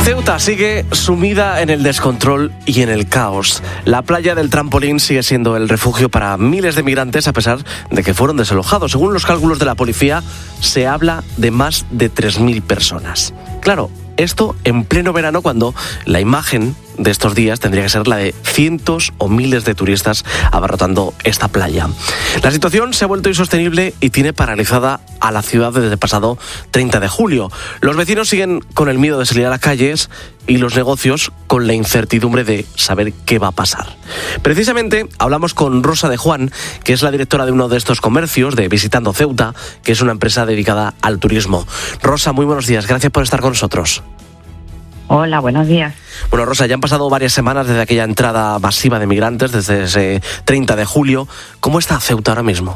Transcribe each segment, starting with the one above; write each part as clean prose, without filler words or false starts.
Ceuta sigue sumida en el descontrol y en el caos. La playa del Trampolín sigue siendo el refugio para miles de migrantes a pesar de que fueron desalojados. Según los cálculos de la policía, se habla de más de 3.000 personas. Claro, esto en pleno verano, cuando la imagen de estos días tendría que ser la de cientos o miles de turistas abarrotando esta playa. La situación se ha vuelto insostenible y tiene paralizada a la ciudad desde el pasado 30 de julio. Los vecinos siguen con el miedo de salir a las calles y los negocios con la incertidumbre de saber qué va a pasar. Precisamente hablamos con Rosa de Juan, que es la directora de uno de estos comercios, de Visitando Ceuta, que es una empresa dedicada al turismo. Rosa, muy buenos días, gracias por estar con nosotros. Hola, buenos días. Bueno, Rosa, ya han pasado varias semanas desde aquella entrada masiva de migrantes, desde ese 30 de julio. ¿Cómo está Ceuta ahora mismo?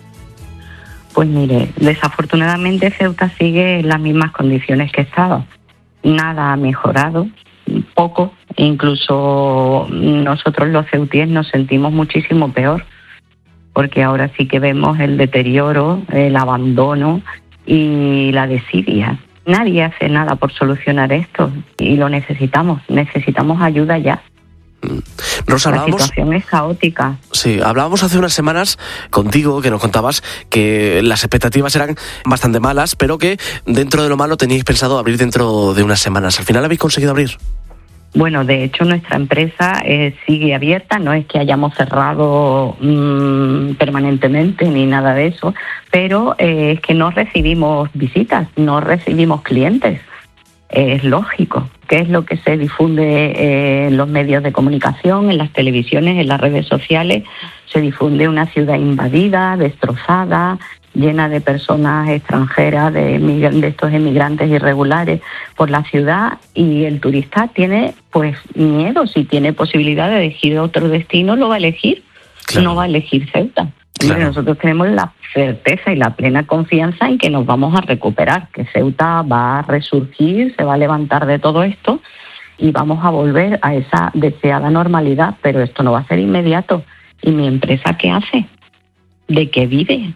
Pues mire, desafortunadamente Ceuta sigue en las mismas condiciones que estaba. Nada ha mejorado, poco. Incluso nosotros los ceutíes nos sentimos muchísimo peor, porque ahora sí que vemos el deterioro, el abandono y la desidia. Nadie hace nada por solucionar esto y lo necesitamos ayuda ya. Rosa, la situación es caótica. Sí, hablábamos hace unas semanas contigo, que nos contabas que las expectativas eran bastante malas, pero que dentro de lo malo teníais pensado abrir dentro de unas semanas. ¿Al final habéis conseguido abrir? Bueno, de hecho nuestra empresa sigue abierta, no es que hayamos cerrado permanentemente ni nada de eso, pero es que no recibimos visitas, no recibimos clientes. Es lógico. ¿Qué es lo que se difunde en los medios de comunicación, en las televisiones, en las redes sociales? Se difunde una ciudad invadida, destrozada, llena de personas extranjeras, de estos emigrantes irregulares por la ciudad, y el turista tiene pues miedo. Si tiene posibilidad de elegir otro destino, lo va a elegir. Claro. No va a elegir Ceuta. Claro. Nosotros tenemos la certeza y la plena confianza en que nos vamos a recuperar, que Ceuta va a resurgir, se va a levantar de todo esto y vamos a volver a esa deseada normalidad, pero esto no va a ser inmediato. ¿Y mi empresa qué hace? ¿De qué vive?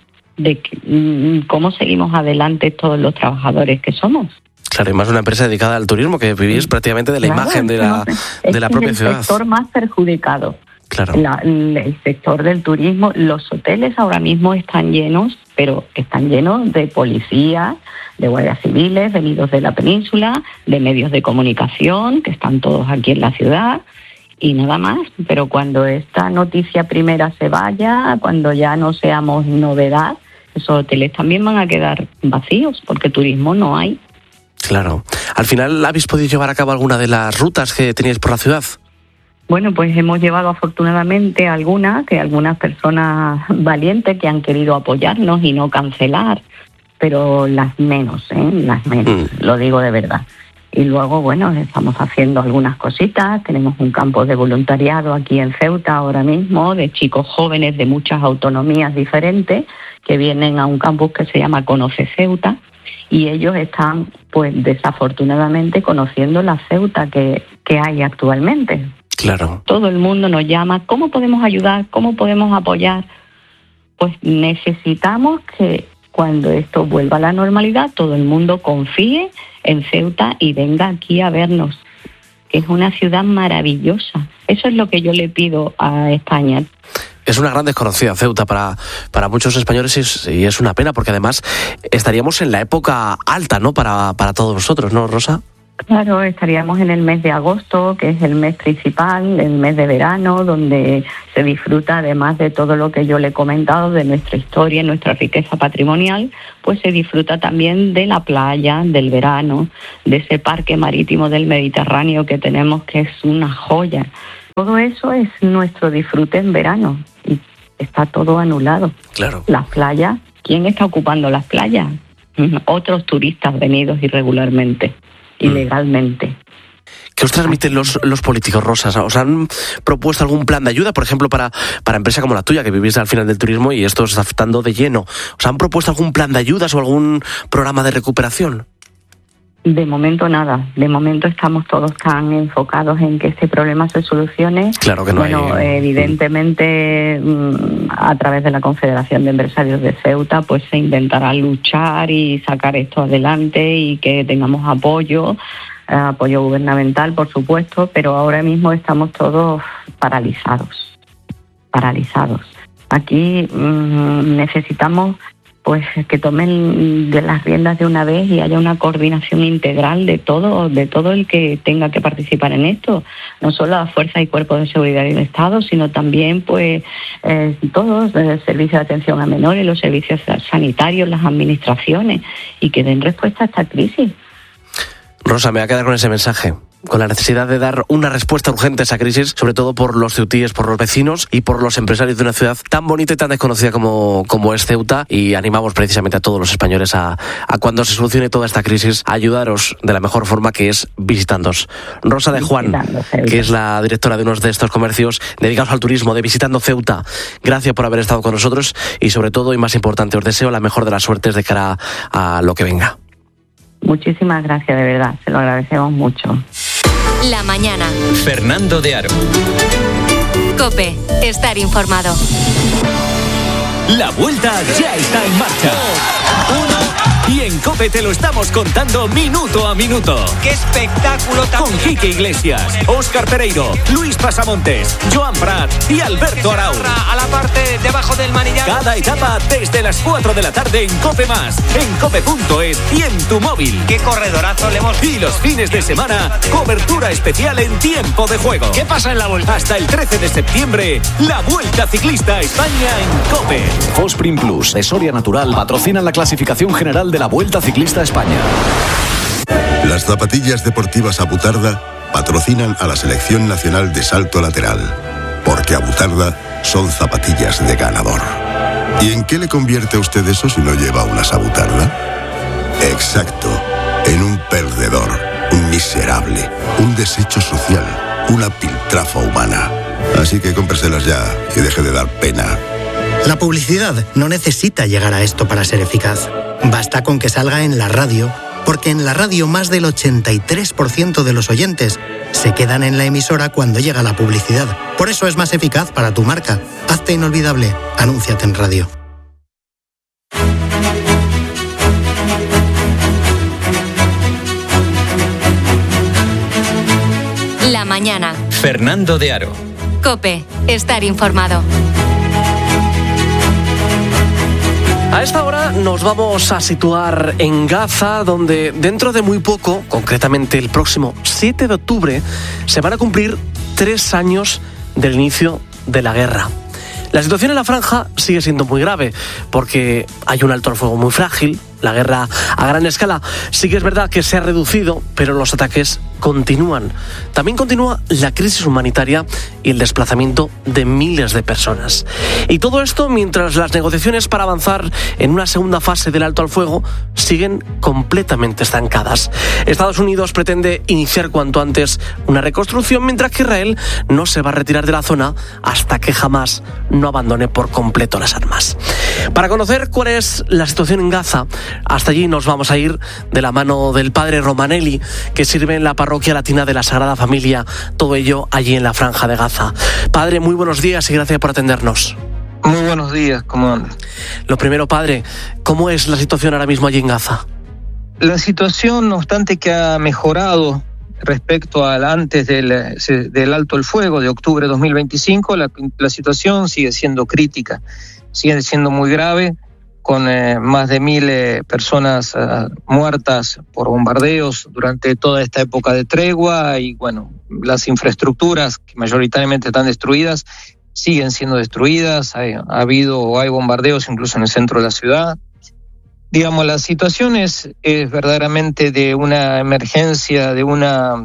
¿Cómo seguimos adelante todos los trabajadores que somos? Claro, y más una empresa dedicada al turismo, que vivís prácticamente de la imagen de la propia ciudad. El sector más perjudicado. Claro. El sector del turismo. Los hoteles ahora mismo están llenos, pero están llenos de policías, de guardias civiles, venidos de la península, de medios de comunicación, que están todos aquí en la ciudad, y nada más. Pero cuando esta noticia primera se vaya, cuando ya no seamos novedad, esos hoteles también van a quedar vacíos, porque turismo no hay. Claro. ¿Al final habéis podido llevar a cabo alguna de las rutas que teníais por la ciudad? Bueno, pues hemos llevado afortunadamente algunas personas valientes que han querido apoyarnos y no cancelar, pero las menos, lo digo de verdad. Y luego, bueno, estamos haciendo algunas cositas. Tenemos un campo de voluntariado aquí en Ceuta ahora mismo, de chicos jóvenes de muchas autonomías diferentes que vienen a un campus que se llama Conoce Ceuta, y ellos están, pues desafortunadamente, conociendo la Ceuta que hay actualmente. Claro. Todo el mundo nos llama, ¿cómo podemos ayudar? ¿Cómo podemos apoyar? Pues necesitamos que cuando esto vuelva a la normalidad, todo el mundo confíe en Ceuta y venga aquí a vernos, que es una ciudad maravillosa. Eso es lo que yo le pido a España. Es una gran desconocida Ceuta para muchos españoles, y es una pena, porque además estaríamos en la época alta, ¿no? Para todos nosotros, ¿no, Rosa? Claro, estaríamos en el mes de agosto, que es el mes principal, el mes de verano, donde se disfruta, además de todo lo que yo le he comentado, de nuestra historia, nuestra riqueza patrimonial, pues se disfruta también de la playa, del verano, de ese parque marítimo del Mediterráneo que tenemos, que es una joya. Todo eso es nuestro disfrute en verano y está todo anulado. Claro. Las playas, ¿quién está ocupando las playas? Otros turistas venidos irregularmente. Ilegalmente. ¿Qué os transmiten los políticos, Rosas? ¿Os han propuesto algún plan de ayuda, por ejemplo, para empresas como la tuya, que vivís al final del turismo y esto os está afectando de lleno? ¿Os han propuesto algún plan de ayudas o algún programa de recuperación? De momento nada. De momento estamos todos tan enfocados en que este problema se solucione. Claro que no hay. Evidentemente, a través de la Confederación de Empresarios de Ceuta, pues se intentará luchar y sacar esto adelante y que tengamos apoyo apoyo gubernamental, por supuesto, pero ahora mismo estamos todos paralizados. Aquí necesitamos pues que tomen de las riendas de una vez y haya una coordinación integral de todo el que tenga que participar en esto, no solo las fuerzas y cuerpos de seguridad del Estado, sino también pues todos, el servicio de atención a menores, los servicios sanitarios, las administraciones, y que den respuesta a esta crisis. Rosa, me voy a quedar con ese mensaje, con la necesidad de dar una respuesta urgente a esa crisis, sobre todo por los ceutíes, por los vecinos y por los empresarios de una ciudad tan bonita y tan desconocida como es Ceuta, y animamos precisamente a todos los españoles a cuando se solucione toda esta crisis, a ayudaros de la mejor forma, que es visitándoos. Rosa de Juan, que es la directora de uno de estos comercios dedicados al turismo, de Visitando Ceuta, gracias por haber estado con nosotros y sobre todo, y más importante, os deseo la mejor de las suertes de cara a lo que venga. Muchísimas gracias, de verdad, se lo agradecemos mucho. La mañana. Fernando de Aro. COPE, estar informado. La vuelta ya está en marcha. Y en COPE te lo estamos contando minuto a minuto. ¡Qué espectáculo tan... Con Quique Iglesias, Óscar Pereiro, Luis Pasamontes, Joan Prat y Alberto Arau. A la parte debajo del manillar. Cada etapa desde las 4 de la tarde en COPE+, en cope.es y en tu móvil. ¡Qué corredorazo le hemos... Y los fines de semana, cobertura especial en tiempo de juego. ¿Qué pasa en la vuelta? Hasta el 13 de septiembre, la Vuelta Ciclista a España en COPE. Fosprin Plus de Soria Natural patrocinan la clasificación general de la Vuelta Ciclista a España. Las zapatillas deportivas Abutarda patrocinan a la Selección Nacional de Salto Lateral, porque Abutarda son zapatillas de ganador. ¿Y en qué le convierte a usted eso si no lleva unas Abutarda? Exacto, en un perdedor, un miserable, un desecho social, una piltrafa humana. Así que cómpreselas ya y deje de dar pena. La publicidad no necesita llegar a esto para ser eficaz. Basta con que salga en la radio, porque en la radio más del 83% de los oyentes se quedan en la emisora cuando llega la publicidad. Por eso es más eficaz para tu marca. Hazte inolvidable. Anúnciate en radio. La mañana. Fernando de Aro. COPE, estar informado. A esta hora nos vamos a situar en Gaza, donde dentro de muy poco, concretamente el próximo 7 de octubre, se van a cumplir 3 años del inicio de la guerra. La situación en la franja sigue siendo muy grave, porque hay un alto al fuego muy frágil. La guerra a gran escala sí que es verdad que se ha reducido, pero los ataques continúan. También continúa la crisis humanitaria y el desplazamiento de miles de personas. Y todo esto mientras las negociaciones para avanzar en una segunda fase del alto al fuego siguen completamente estancadas. Estados Unidos pretende iniciar cuanto antes una reconstrucción, mientras que Israel no se va a retirar de la zona hasta que Hamás no abandone por completo las armas. Para conocer cuál es la situación en Gaza, hasta allí nos vamos a ir de la mano del padre Romanelli, que sirve en la parroquia latina de la Sagrada Familia, todo ello allí en la franja de Gaza. Padre, muy buenos días y gracias por atendernos. Muy buenos días, ¿cómo andas? Lo primero, padre, ¿cómo es la situación ahora mismo allí en Gaza? La situación, no obstante que ha mejorado respecto al antes del alto el fuego de octubre de 2025, la situación sigue siendo crítica, sigue siendo muy grave, con más de 1.000 personas muertas por bombardeos durante toda esta época de tregua, y bueno, las infraestructuras que mayoritariamente están destruidas siguen siendo destruidas. Hay bombardeos incluso en el centro de la ciudad. Digamos, la situación es verdaderamente de una emergencia, de una,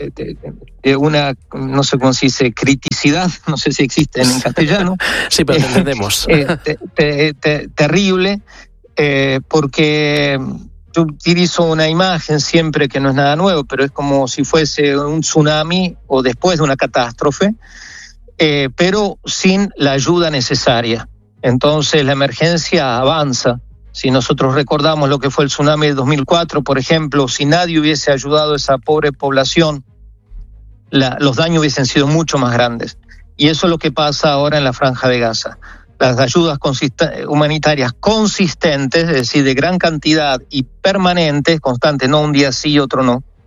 no sé cómo se dice, criticidad, no sé si existe en castellano. Sí, pero entendemos. Terrible, porque yo utilizo una imagen siempre que no es nada nuevo, pero es como si fuese un tsunami o después de una catástrofe, pero sin la ayuda necesaria. Entonces la emergencia avanza. Si nosotros recordamos lo que fue el tsunami de 2004, por ejemplo, si nadie hubiese ayudado a esa pobre población, los daños hubiesen sido mucho más grandes. Y eso es lo que pasa ahora en la Franja de Gaza. Las ayudas humanitarias consistentes, es decir, de gran cantidad y permanentes, constantes, no un día sí, otro no,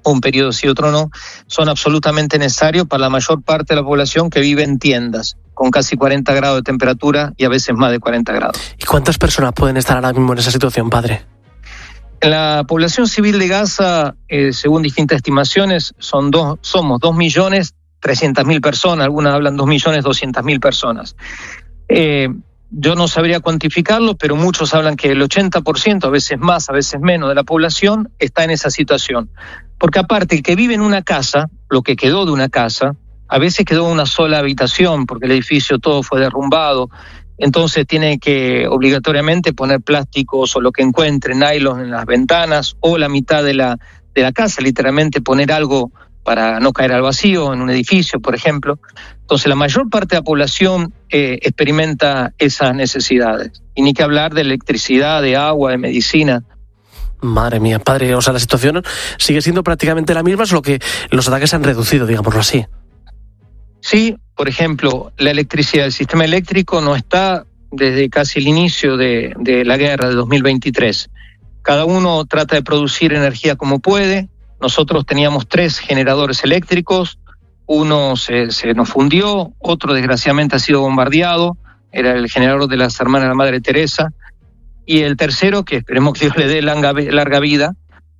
o un periodo sí, otro no, son absolutamente necesarios para la mayor parte de la población que vive en tiendas, con casi 40 grados de temperatura y a veces más de 40 grados. ¿Y cuántas personas pueden estar ahora mismo en esa situación, padre? En la población civil de Gaza, según distintas estimaciones, somos 2.300.000 personas, algunas hablan 2.200.000 personas. Yo no sabría cuantificarlo, pero muchos hablan que el 80%, a veces más, a veces menos, de la población está en esa situación. Porque aparte, el que vive en una casa, lo que quedó de una casa, a veces quedó una sola habitación, porque el edificio todo fue derrumbado, entonces tiene que obligatoriamente poner plásticos o lo que encuentre, nylon en las ventanas, o la mitad de la casa, literalmente poner algo para no caer al vacío en un edificio, por ejemplo. Entonces la mayor parte de la población experimenta esas necesidades. Y ni que hablar de electricidad, de agua, de medicina. Madre mía, padre, o sea, la situación sigue siendo prácticamente la misma, solo que los ataques se han reducido, digámoslo así. Sí, por ejemplo, la electricidad, el sistema eléctrico no está desde casi el inicio de la guerra de 2023. Cada uno trata de producir energía como puede. Nosotros teníamos 3 generadores eléctricos, uno se nos fundió, otro desgraciadamente ha sido bombardeado, era el generador de las hermanas de la Madre Teresa, y el tercero, que esperemos que Dios le dé larga vida,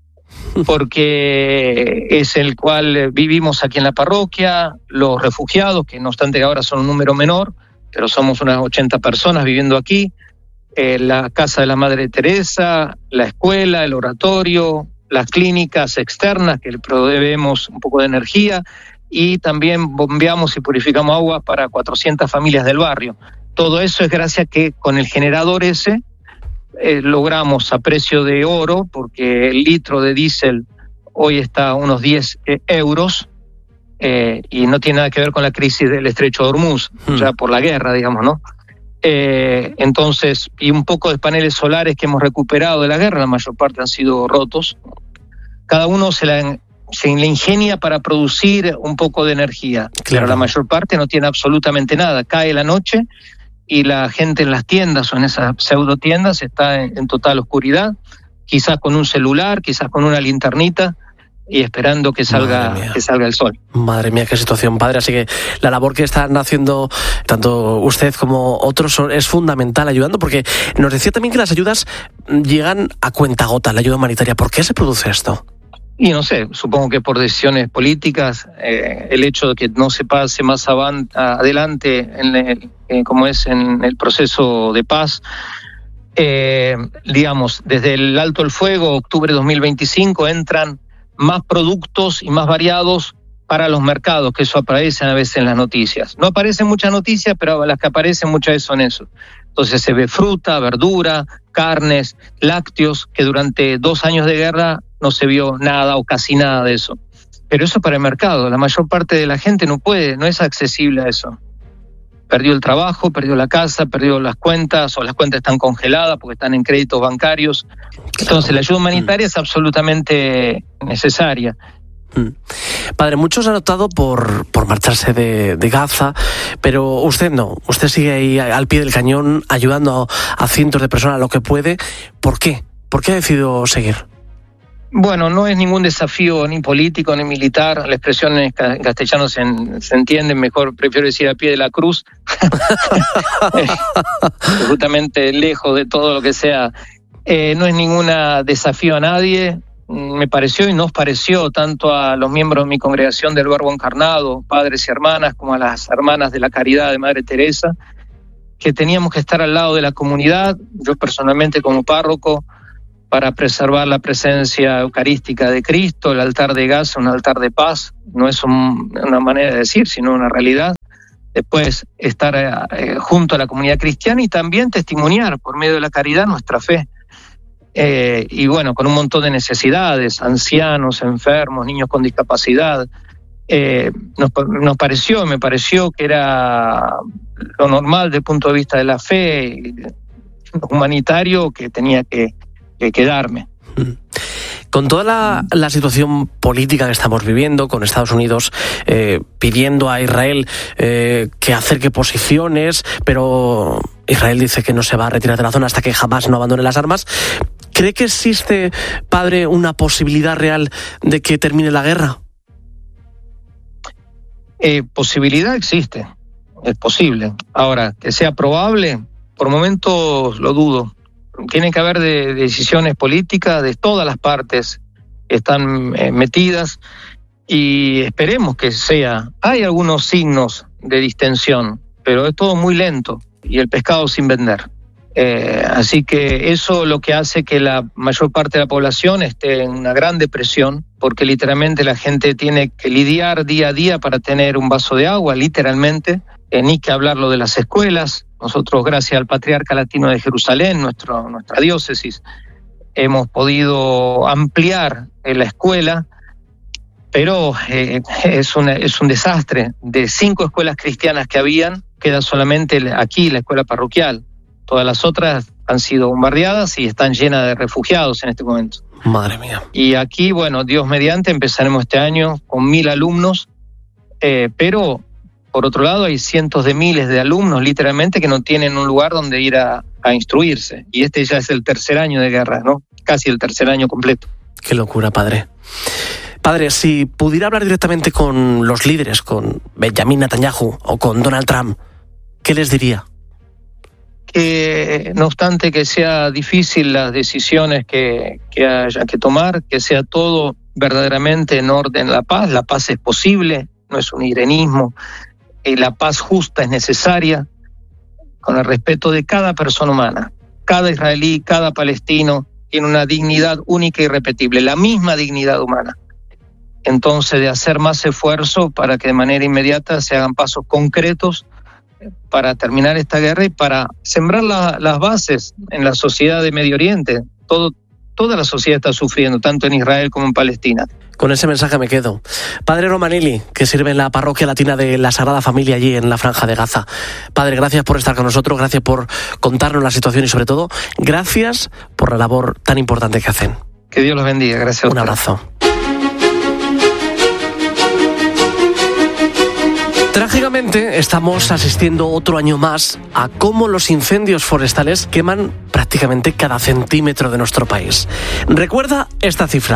porque es el cual vivimos aquí en la parroquia, los refugiados, que no obstante ahora son un número menor, pero somos unas 80 personas viviendo aquí, la casa de la Madre Teresa, la escuela, el oratorio, las clínicas externas que le proveemos un poco de energía y también bombeamos y purificamos agua para 400 familias del barrio. Todo eso es gracias a que con el generador ese logramos a precio de oro, porque el litro de diésel hoy está a unos 10 euros y no tiene nada que ver con la crisis del estrecho de Hormuz, o sea, por la guerra, digamos, ¿no? Entonces, y un poco de paneles solares que hemos recuperado de la guerra, la mayor parte han sido rotos. Cada uno se le ingenia para producir un poco de energía, claro. Pero la mayor parte no tiene absolutamente nada. Cae la noche y la gente en las tiendas o en esas pseudo tiendas está en total oscuridad, quizás con un celular, quizás con una linternita, y esperando que salga el sol. Madre mía, qué situación, padre. Así que la labor que están haciendo tanto usted como otros es fundamental, ayudando, porque nos decía también que las ayudas llegan a cuentagotas, la ayuda humanitaria. ¿Por qué se produce esto? Y no sé, supongo que por decisiones políticas, el hecho de que no se pase más adelante como es en el proceso de paz, digamos, desde el alto el fuego, octubre de 2025, entran más productos y más variados para los mercados, que eso aparece a veces en las noticias. No aparecen muchas noticias, pero las que aparecen muchas veces son eso. Entonces se ve fruta, verdura, carnes, lácteos, que durante 2 años de guerra no se vio nada o casi nada de eso. Pero eso para el mercado, la mayor parte de la gente no es accesible a eso. Perdió el trabajo, perdió la casa, perdió las cuentas, o las cuentas están congeladas porque están en créditos bancarios. Entonces la ayuda humanitaria es absolutamente necesaria. Padre, muchos han optado por marcharse de Gaza, pero usted no, usted sigue ahí al pie del cañón ayudando a cientos de personas lo que puede. ¿Por qué? ¿Por qué ha decidido seguir? Bueno, no es ningún desafío ni político ni militar, la expresión en castellano se entiende, mejor prefiero decir a pie de la cruz, absolutamente lejos de todo lo que sea. No es ningún desafío a nadie. Me pareció y nos pareció tanto a los miembros de mi congregación del Verbo Encarnado, padres y hermanas, como a las hermanas de la Caridad de Madre Teresa, que teníamos que estar al lado de la comunidad, yo personalmente como párroco, para preservar la presencia eucarística de Cristo. El altar de Gaza, un altar de paz, no es una manera de decir, sino una realidad. Después estar junto a la comunidad cristiana y también testimoniar por medio de la caridad nuestra fe. Y bueno, con un montón de necesidades, ancianos, enfermos, niños con discapacidad. Me pareció que era lo normal desde el punto de vista de la fe, humanitario, que tenía que quedarme. Con toda la situación política que estamos viviendo, con Estados Unidos pidiendo a Israel que acerque posiciones, pero Israel dice que no se va a retirar de la zona hasta que jamás no abandone las armas, ¿Cree que existe, padre, una posibilidad real de que termine la guerra? Posibilidad existe, es posible. Ahora, que sea probable, por momentos lo dudo. Tiene que haber decisiones políticas de todas las partes que están metidas y esperemos que sea. Hay algunos signos de distensión, pero es todo muy lento y el pescado sin vender. Así que eso lo que hace que la mayor parte de la población esté en una gran depresión, porque literalmente la gente tiene que lidiar día a día para tener un vaso de agua, literalmente. Ni que hablarlo de las escuelas. Nosotros, gracias al Patriarca Latino de Jerusalén, nuestra diócesis, hemos podido ampliar la escuela, pero es un desastre. De 5 escuelas cristianas que habían, queda solamente aquí la escuela parroquial. Todas las otras han sido bombardeadas y están llenas de refugiados en este momento. Madre mía. Y aquí, bueno, Dios mediante, empezaremos este año con 1.000 alumnos, pero por otro lado hay cientos de miles de alumnos literalmente que no tienen un lugar donde ir a instruirse. Y este ya es el 3er año de guerra, ¿no? Casi el 3er año completo. Qué locura, padre. Padre, si pudiera hablar directamente con los líderes, con Benjamin Netanyahu o con Donald Trump, ¿qué les diría? Que no obstante que sea difícil las decisiones que haya que tomar, que sea todo verdaderamente en orden la paz es posible, no es un irenismo, y la paz justa es necesaria, con el respeto de cada persona humana. Cada israelí, cada palestino tiene una dignidad única e irrepetible, la misma dignidad humana. Entonces, de hacer más esfuerzo para que de manera inmediata se hagan pasos concretos para terminar esta guerra y para sembrar las bases en la sociedad de Medio Oriente. Toda la sociedad está sufriendo, tanto en Israel como en Palestina. Con ese mensaje me quedo. Padre Romanelli, que sirve en la parroquia latina de la Sagrada Familia allí en la Franja de Gaza. Padre, gracias por estar con nosotros, gracias por contarnos la situación y sobre todo, gracias por la labor tan importante que hacen. Que Dios los bendiga, gracias a Un abrazo. Trágicamente, estamos asistiendo otro año más a cómo los incendios forestales queman prácticamente cada centímetro de nuestro país. Recuerda esta cifra,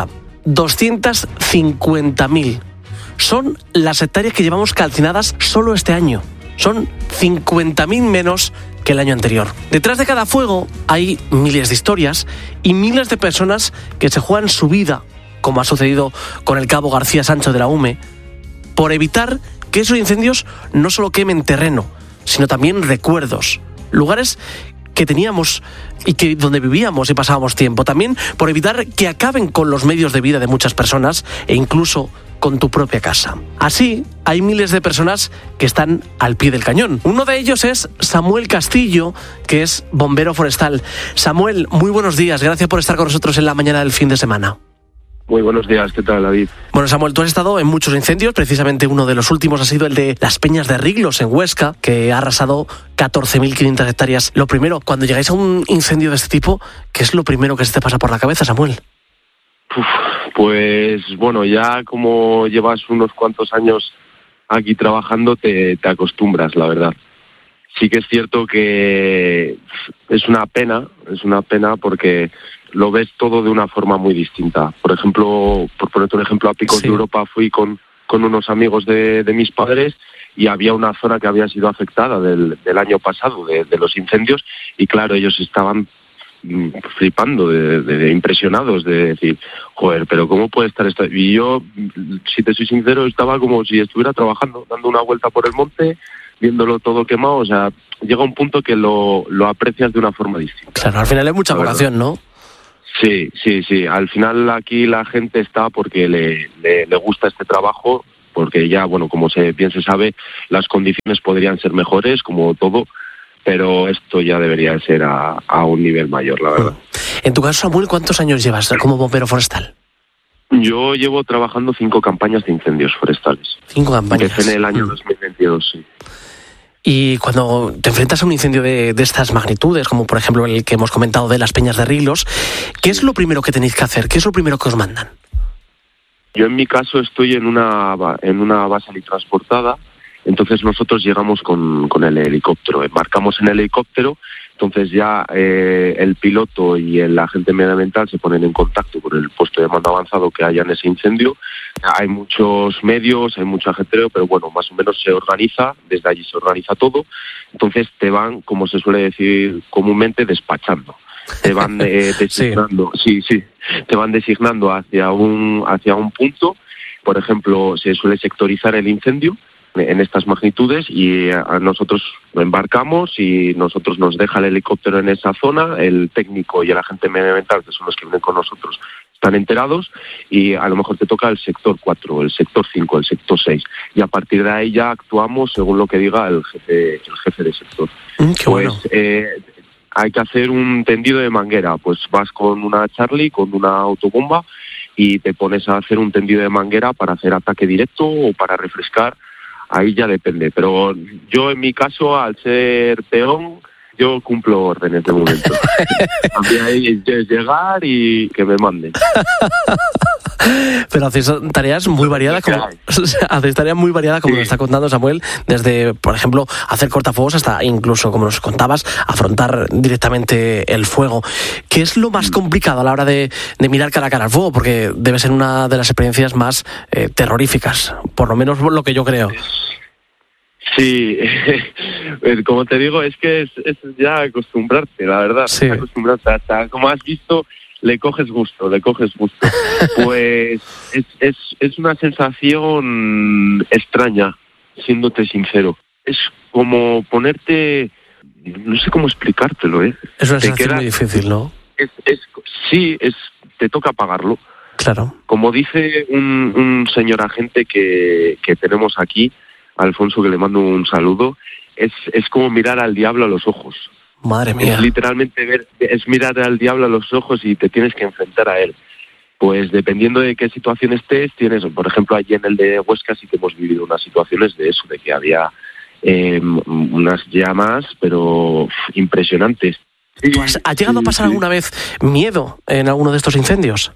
250.000. Son las hectáreas que llevamos calcinadas solo este año. Son 50.000 menos que el año anterior. Detrás de cada fuego hay miles de historias y miles de personas que se juegan su vida, como ha sucedido con el cabo García Sancho de la UME, por evitar que esos incendios no solo quemen terreno, sino también recuerdos, lugares que teníamos y que donde vivíamos y pasábamos tiempo. También por evitar que acaben con los medios de vida de muchas personas e incluso con tu propia casa. Así, hay miles de personas que están al pie del cañón. Uno de ellos es Samuel Castillo, que es bombero forestal. Samuel, muy buenos días. Gracias por estar con nosotros en la mañana del fin de semana. Muy buenos días, ¿qué tal, David? Bueno, Samuel, tú has estado en muchos incendios, precisamente uno de los últimos ha sido el de las Peñas de Riglos en Huesca, que ha arrasado 14.500 hectáreas. Lo primero, cuando llegáis a un incendio de este tipo, ¿qué es lo primero que se te pasa por la cabeza, Samuel? Pues bueno, ya como llevas unos cuantos años aquí trabajando, te acostumbras, la verdad. Sí que es cierto que es una pena porque lo ves todo de una forma muy distinta. Por ejemplo, por ponerte un ejemplo, a Picos de Europa fui con unos amigos de mis padres y había una zona que había sido afectada del año pasado, de los incendios, y claro, ellos estaban flipando, de impresionados, de decir, joder, pero ¿cómo puede estar esto? Y yo, si te soy sincero, estaba como si estuviera trabajando, dando una vuelta por el monte, viéndolo todo quemado. O sea, llega un punto que lo aprecias de una forma distinta. Claro, al final hay mucha vocación, ¿no? Sí. Al final aquí la gente está porque le gusta este trabajo, porque ya, bueno, como bien se sabe, las condiciones podrían ser mejores, como todo, pero esto ya debería ser a un nivel mayor, la verdad. En tu caso, Samuel, ¿cuántos años llevas como bombero forestal? Yo llevo trabajando 5 campañas de incendios forestales. 5 campañas. Empecé en el año 2022, sí. Y cuando te enfrentas a un incendio de estas magnitudes, como por ejemplo el que hemos comentado de las Peñas de Riglos, ¿qué es lo primero que tenéis que hacer? ¿Qué es lo primero que os mandan? Yo en mi caso estoy en una base transportada, entonces nosotros llegamos con el helicóptero, embarcamos en el helicóptero Entonces ya el piloto y el agente medioambiental se ponen en contacto con el puesto de mando avanzado que haya en ese incendio. Hay muchos medios, hay mucho ajetreo, pero bueno, más o menos se organiza, desde allí se organiza todo. Entonces te van, como se suele decir comúnmente, despachando. Te van designando, sí, te van designando hacia un punto. Por ejemplo, se suele sectorizar el incendio en estas magnitudes y a nosotros embarcamos y nosotros nos deja el helicóptero en esa zona, el técnico y el agente medioambiental, que son los que vienen con nosotros, están enterados y a lo mejor te toca el sector 4, el sector 5, el sector 6 y a partir de ahí ya actuamos según lo que diga el jefe de sector. Bueno. Hay que hacer un tendido de manguera, pues vas con una Charlie, con una autobomba y te pones a hacer un tendido de manguera para hacer ataque directo o para refrescar. Ahí ya depende, pero yo en mi caso, al ser peón, yo cumplo órdenes de momento. A mí ahí es llegar y que me manden. Pero hacéis tareas muy variadas, como nos está contando Samuel, desde, por ejemplo, hacer cortafuegos hasta incluso, como nos contabas, afrontar directamente el fuego. ¿Qué es lo más complicado a la hora de mirar cara a cara al fuego? Porque debe ser una de las experiencias más terroríficas, por lo menos lo que yo creo. Sí, como te digo, es que es ya acostumbrarte, la verdad. Sí. Acostumbrarte, hasta como has visto, le coges gusto. Pues es una sensación extraña, siéndote sincero. Es como ponerte, no sé cómo explicártelo, ¿eh? Es una sensación muy difícil, ¿no? Te toca pagarlo. Claro. Como dice un señor agente que tenemos aquí, Alfonso, que le mando un saludo, es como mirar al diablo a los ojos. Madre mía. Es literalmente es mirar al diablo a los ojos y te tienes que enfrentar a él. Pues dependiendo de qué situación estés, tienes, por ejemplo, allí en el de Huesca sí que hemos vivido unas situaciones de eso, de que había unas llamas, pero impresionantes. ¿Tú has llegado a pasar alguna vez miedo en alguno de estos incendios?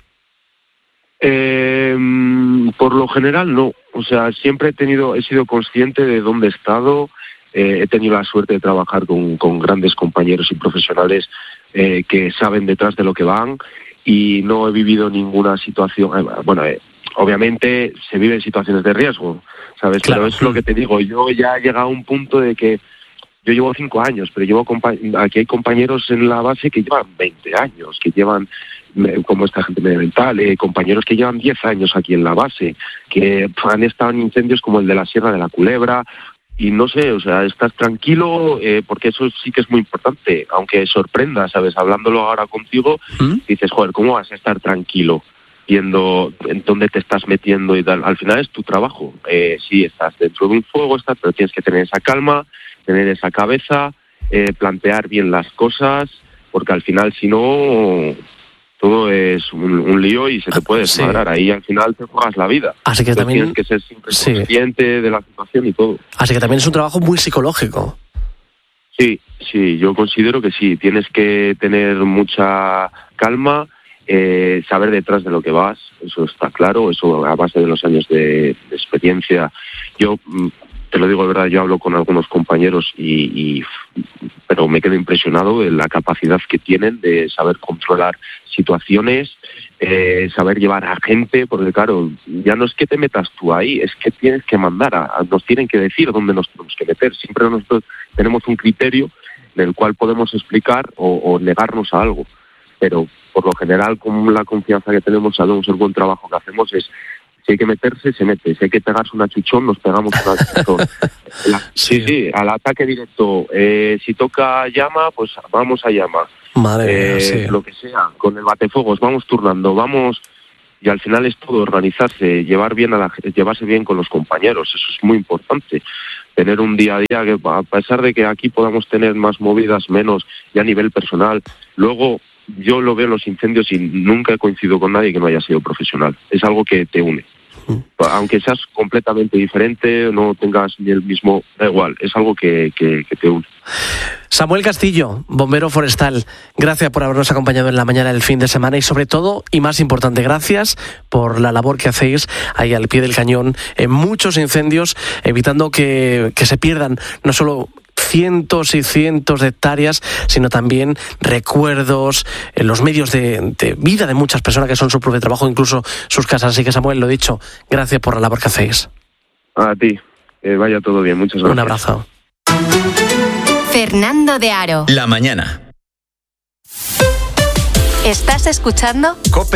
Por lo general no, o sea, siempre he sido consciente de dónde he estado, he tenido la suerte de trabajar con grandes compañeros y profesionales que saben detrás de lo que van y no he vivido ninguna situación, obviamente se viven situaciones de riesgo, ¿sabes? Claro. Pero es lo que te digo, yo ya he llegado a un punto de que yo llevo 5 años, pero aquí hay compañeros en la base que llevan 20 años, que llevan, como esta gente medioambiental, compañeros que llevan 10 años aquí en la base, que han estado en incendios como el de la Sierra de la Culebra, y no sé, o sea, estás tranquilo, porque eso sí que es muy importante, aunque sorprenda, ¿sabes? Hablándolo ahora contigo, dices, joder, ¿cómo vas a estar tranquilo viendo en dónde te estás metiendo y tal? Al final es tu trabajo, sí, estás dentro de un fuego, pero tienes que tener esa calma, tener esa cabeza, plantear bien las cosas, porque al final si no todo es un lío y se te puede desmadrar. Ahí al final te juegas la vida. Así que también tienes que ser siempre consciente de la situación y todo. Así que también es un trabajo muy psicológico. Sí, yo considero que sí. Tienes que tener mucha calma, saber detrás de lo que vas, eso está claro, eso a base de los años de experiencia. Yo te lo digo de verdad, yo hablo con algunos compañeros pero me quedo impresionado de la capacidad que tienen de saber controlar situaciones, saber llevar a gente, porque claro, ya no es que te metas tú ahí, es que tienes que mandar, nos tienen que decir dónde nos tenemos que meter. Siempre nosotros tenemos un criterio en el cual podemos explicar o negarnos a algo, pero por lo general, con la confianza que tenemos, sabemos el buen trabajo que hacemos, es si hay que meterse, se mete. Si hay que pegarse un achuchón, nos pegamos un achuchón. Sí, al ataque directo. Si toca llama, pues vamos a llama. Madre mía, lo que sea, con el batefuegos, vamos turnando, y al final es todo organizarse, llevarse bien con los compañeros, eso es muy importante. Tener un día a día que, a pesar de que aquí podamos tener más movidas, menos, ya a nivel personal, luego yo lo veo en los incendios y nunca he coincidido con nadie que no haya sido profesional. Es algo que te une. Aunque seas completamente diferente, no tengas ni el mismo, da igual, es algo que te une. Samuel Castillo, bombero forestal, gracias por habernos acompañado en la mañana del fin de semana y sobre todo, y más importante, gracias por la labor que hacéis ahí al pie del cañón en muchos incendios, evitando que se pierdan no solo cientos y cientos de hectáreas, sino también recuerdos, los medios de vida de muchas personas que son su propio trabajo, incluso sus casas. Así que, Samuel, lo dicho, gracias por la labor que hacéis. A ti, vaya todo bien, muchas gracias. Un abrazo. Fernando de Aro. La mañana. ¿Estás escuchando? COPE.